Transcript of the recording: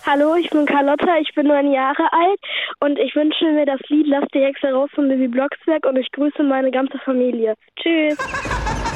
Hallo, ich bin Carlotta, ich bin 9 Jahre alt und ich wünsche mir das Lied Lass die Hexe raus von Bibi Blocksberg und ich grüße meine ganze Familie. Tschüss.